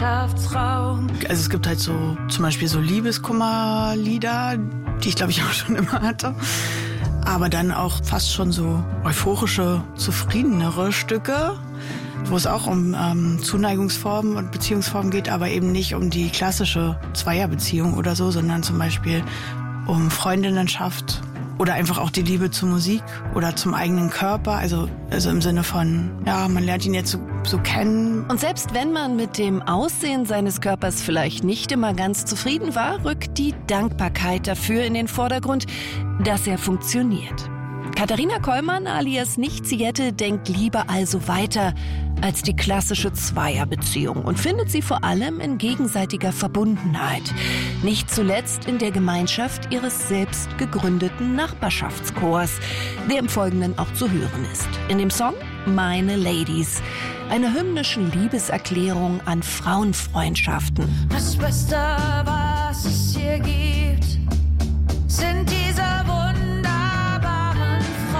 Gemeinschaftsraum. Also es gibt halt so zum Beispiel so Liebeskummerlieder, die ich glaube ich auch schon immer hatte. Aber dann auch fast schon so euphorische, zufriedenere Stücke, wo es auch um Zuneigungsformen und Beziehungsformen geht, aber eben nicht um die klassische Zweierbeziehung oder so, sondern zum Beispiel um Freundinnenschaft oder einfach auch die Liebe zur Musik oder zum eigenen Körper. Also im Sinne von, ja, man lernt ihn jetzt so kennen. Und selbst wenn man mit dem Aussehen seines Körpers vielleicht nicht immer ganz zufrieden war, rückt die Dankbarkeit dafür in den Vordergrund, dass er funktioniert. Katharina Kollmann alias Nicht-Ziette denkt Liebe also weiter als die klassische Zweierbeziehung und findet sie vor allem in gegenseitiger Verbundenheit. Nicht zuletzt in der Gemeinschaft ihres selbst gegründeten Nachbarschaftschors, der im Folgenden auch zu hören ist. In dem Song Meine Ladies, einer hymnischen Liebeserklärung an Frauenfreundschaften. Das Beste, was es hier gibt, sind diese wunderbaren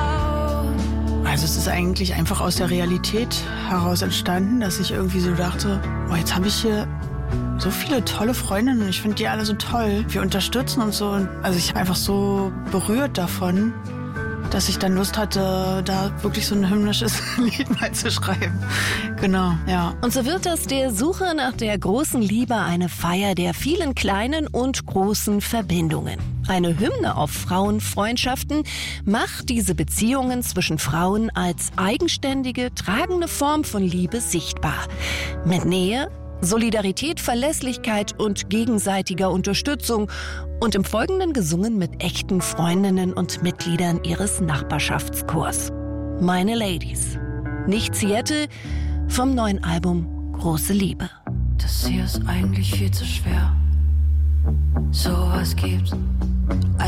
Frauen. Also es ist eigentlich einfach aus der Realität heraus entstanden, dass ich irgendwie so dachte, oh, jetzt habe ich hier so viele tolle Freundinnen und ich finde die alle so toll. Wir unterstützen uns so. Also ich war einfach so berührt davon, dass ich dann Lust hatte, da wirklich so ein hymnisches Lied mal zu schreiben. Genau, ja. Und so wird aus der Suche nach der großen Liebe eine Feier der vielen kleinen und großen Verbindungen. Eine Hymne auf Frauenfreundschaften macht diese Beziehungen zwischen Frauen als eigenständige, tragende Form von Liebe sichtbar. Mit Nähe, Solidarität, Verlässlichkeit und gegenseitiger Unterstützung und im Folgenden gesungen mit echten Freundinnen und Mitgliedern ihres Nachbarschaftschors. Meine Ladies. Nicht-Ziette vom neuen Album Große Liebe. Das hier ist eigentlich viel zu schwer. Sowas gibt's